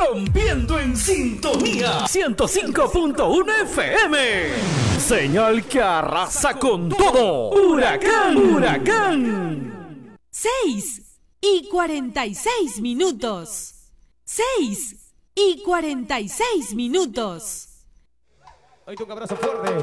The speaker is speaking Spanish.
rompiendo en sintonía 105.1 FM. Señal que arrasa con todo. Huracán, huracán. 6:46. 6:46. Ahí un abrazo fuerte.